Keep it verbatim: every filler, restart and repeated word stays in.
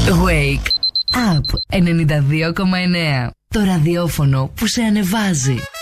Wake Up ενενήντα δύο κόμμα εννέα. Το ραδιόφωνο που σε ανεβάζει.